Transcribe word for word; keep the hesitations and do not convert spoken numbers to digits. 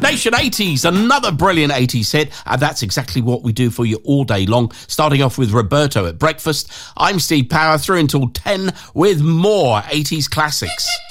Nation eighties, another brilliant eighties hit, and that's exactly what we do for you all day long, starting off with Roberto at breakfast. I'm Steve Power, through until ten with more eighties classics.